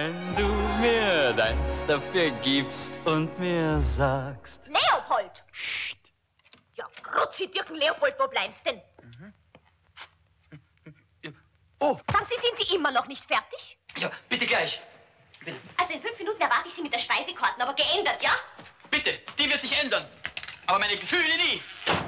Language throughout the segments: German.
wenn du mir deins dafür gibst und mir sagst... Leopold! Psst. Ja, Grutzi-Dirken, Leopold, wo bleibst denn? Oh! Sagen Sie, sind Sie immer noch nicht fertig? Ja, bitte gleich. Bitte. Also in 5 Minuten erwarte ich Sie mit der Speisekarten, aber geändert, ja? Bitte, die wird sich ändern. Aber meine Gefühle nie.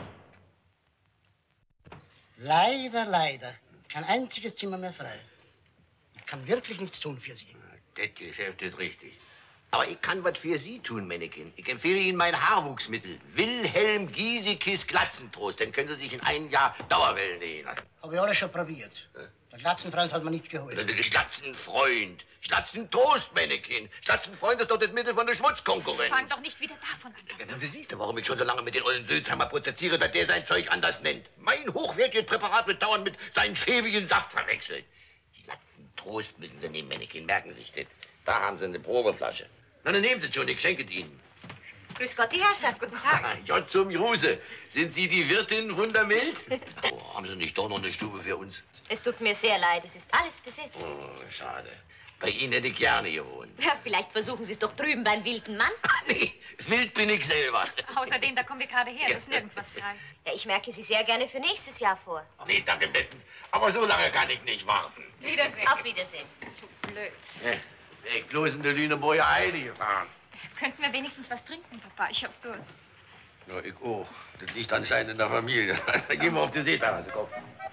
Leider, leider. Kein einziges Zimmer mehr frei. Ich kann wirklich nichts tun für Sie. Das Geschäft ist richtig. Aber ich kann was für Sie tun, Männchen. Ich empfehle Ihnen mein Haarwuchsmittel. Wilhelm Giesekes Glatzentrost. Den können Sie sich in einem Jahr Dauerwellen nähen lassen. Habe ich alles schon probiert. Der Glatzenfreund hat mir nicht geholfen. Glatzenfreund. Glatzentrost, Männchen. Glatzenfreund ist doch das Mittel von der Schmutzkonkurrenz. Fang doch nicht wieder davon an. Du siehst ja, warum ich schon so lange mit den ollen Sülzheimer prozessiere, dass der sein Zeug anders nennt. Mein hochwertiges Präparat wird dauernd mit seinem schäbigen Saft verwechselt. Glatzentrost müssen Sie nehmen, Männchen. Merken Sie sich das. Da haben Sie eine Probeflasche. Na, dann nehmen Sie schon, ich schenke Ihnen. Grüß Gott, die Herrschaft, guten Tag. Ja, zum Juse. Sind Sie die Wirtin Wundermild? Oh, haben Sie nicht doch noch eine Stube für uns? Es tut mir sehr leid, es ist alles besetzt. Oh, schade. Bei Ihnen hätte ich gerne gewohnt. Ja, vielleicht versuchen Sie es doch drüben beim wilden Mann. Nee, wild bin ich selber. Außerdem, da kommen wir gerade her, es ist nirgends was frei. Ja, ich merke Sie sehr gerne für nächstes Jahr vor. Nee, danke bestens. Aber so lange kann ich nicht warten. Wiedersehen. Auf Wiedersehen. Zu blöd. Ich bloß in der Lüneburger Heide gefahren. Könnten wir wenigstens was trinken, Papa? Ich hab Durst. Ja, ich auch. Das liegt anscheinend in der Familie. Gehen wir auf die Seeterrasse, komm.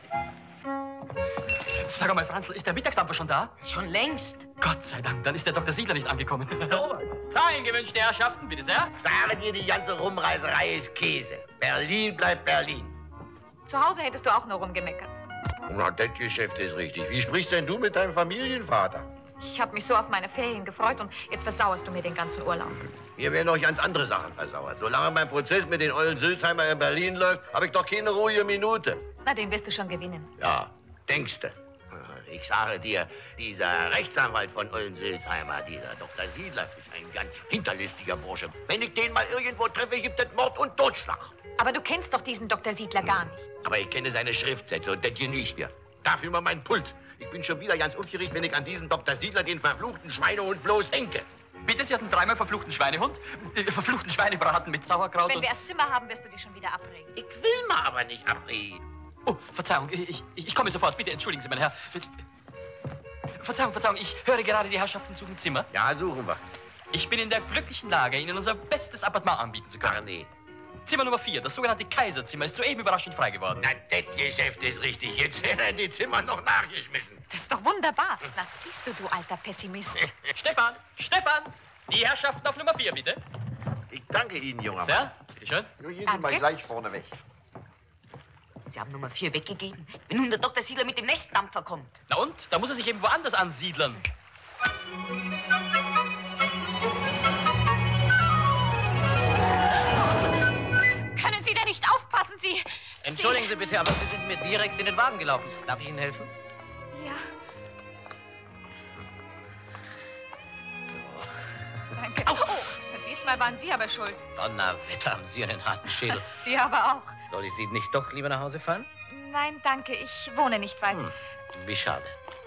Sag mal, Franzl, ist der Mittagsdampfer schon da? Schon längst. Gott sei Dank, dann ist der Dr. Siedler nicht angekommen. Zahlen gewünschte Herrschaften, bitte sehr. Sage dir, die ganze Rumreiserei ist Käse. Berlin bleibt Berlin. Zu Hause hättest du auch nur rumgemeckert. Na, das Geschäft ist richtig. Wie sprichst denn du mit deinem Familienvater? Ich habe mich so auf meine Ferien gefreut und jetzt versauerst du mir den ganzen Urlaub. Hier werden noch ganz andere Sachen versauert. Solange mein Prozess mit den ollen Sülzheimer in Berlin läuft, habe ich doch keine ruhige Minute. Na, den wirst du schon gewinnen. Ja, denkste. Ich sage dir, dieser Rechtsanwalt von Ollen-Sülzheimer, dieser Dr. Siedler, ist ein ganz hinterlistiger Bursche. Wenn ich den mal irgendwo treffe, gibt es Mord und Totschlag. Aber du kennst doch diesen Dr. Siedler gar nicht. Aber ich kenne seine Schriftsätze und das genießt mir. Dafür mal meinen Puls. Ich bin schon wieder ganz aufgeregt, wenn ich an diesen Dr. Siedler, den verfluchten Schweinehund, bloß denke. Bitte, Sie hatten 3-mal verfluchten Schweinehund, verfluchten Schweinebraten mit Sauerkraut Wenn wir erst Zimmer haben, wirst du dich schon wieder abregen. Ich will mal aber nicht abreden. Oh, Verzeihung, ich komme sofort. Bitte entschuldigen Sie, mein Herr. Verzeihung, ich höre gerade, die Herrschaften suchen Zimmer. Ja, suchen wir. Ich bin in der glücklichen Lage, Ihnen unser bestes Appartement anbieten zu können. Nee. Zimmer Nummer 4, das sogenannte Kaiserzimmer, ist soeben überraschend frei geworden. Na, das Geschäft ist richtig. Jetzt werden die Zimmer noch nachgeschmissen. Das ist doch wunderbar. Das siehst du, du alter Pessimist. Stefan, die Herrschaften auf Nummer 4, bitte. Ich danke Ihnen, junger Mann. Sehr, bitteschön. Nun gehen Sie mal gleich vorne weg. Sie haben Nummer 4 weggegeben. Wenn nun der Dr. Siedler mit dem Nestdampfer kommt. Na und? Da muss er sich eben woanders ansiedeln. Können Sie denn nicht aufpassen, Sie... Entschuldigen Sie bitte, aber Sie sind mir direkt in den Wagen gelaufen. Darf ich Ihnen helfen? Ja. Danke. Oh, diesmal waren Sie aber schuld. Donnerwetter, haben Sie einen harten Schädel. Sie aber auch. Soll ich Sie nicht doch lieber nach Hause fahren? Nein, danke. Ich wohne nicht weit. Wie schade.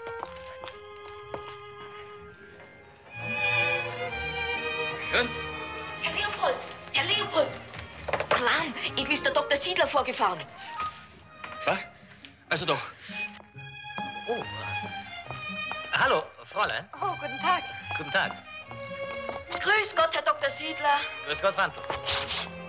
Schön. Herr Leopold! Alarm! Eben ist der Dr. Siedler vorgefahren. Was? Also doch. Oh. Hallo, Fräulein. Oh, guten Tag. Guten Tag. Grüß Gott, Herr Dr. Siedler. Grüß Gott, Franzl.